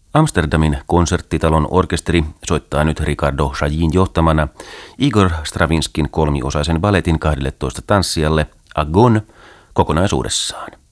Amsterdamin konserttitalon orkesteri soittaa nyt Ricardo Chailly'n johtamana Igor Stravinskin kolmiosaisen balletin 12 tanssijalle Agon kokonaisuudessaan.